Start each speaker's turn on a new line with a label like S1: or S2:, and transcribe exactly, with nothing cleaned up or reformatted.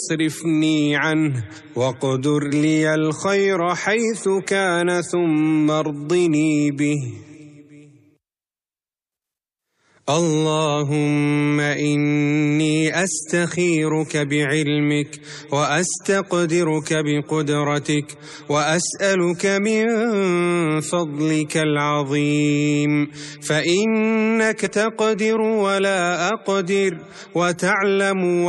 S1: اصرفني عنه واقدر لي الخير حيث كان ثم ارضني به. اللهم إني أستخيرك بعلمك وأستقدرك بقدرتك وأسألك من فضلك العظيم، فإنك تقدر ولا أقدر وتعلم